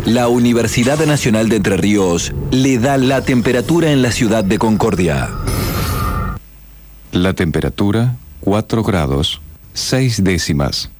La Universidad Nacional de Entre Ríos le da la temperatura en la ciudad de Concordia. La temperatura, 4 grados, 6 décimas.